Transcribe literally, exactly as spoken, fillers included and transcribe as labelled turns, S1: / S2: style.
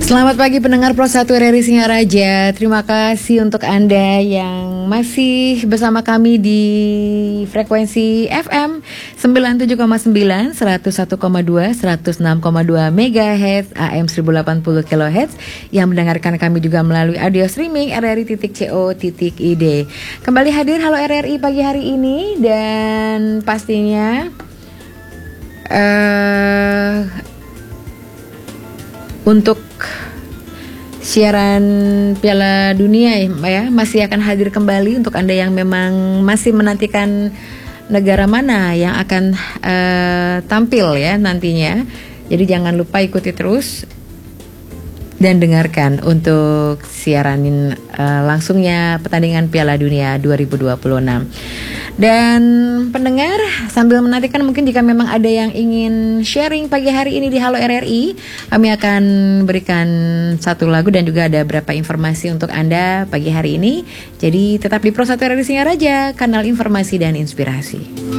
S1: Selamat pagi pendengar Pro satu R R I Singaraja. Terima kasih untuk Anda yang masih bersama kami di frekuensi F M sembilan puluh tujuh koma sembilan, seratus satu koma dua, seratus enam koma dua megahertz, A M seribu delapan puluh kilohertz, yang mendengarkan kami juga melalui audio streaming r r i titik co titik i d. Kembali hadir Halo R R I pagi hari ini, dan pastinya uh, untuk siaran Piala Dunia ya masih akan hadir kembali untuk Anda yang memang masih menantikan negara mana yang akan uh, tampil ya nantinya. Jadi jangan lupa ikuti terus dan dengarkan untuk siaran uh, langsungnya pertandingan Piala Dunia dua ribu dua puluh enam. Dan pendengar, sambil menantikan mungkin jika memang ada yang ingin sharing pagi hari ini di Halo R R I, kami akan berikan satu lagu dan juga ada beberapa informasi untuk Anda pagi hari ini. Jadi tetap di Pro satu R R I Singaraja, kanal informasi dan inspirasi.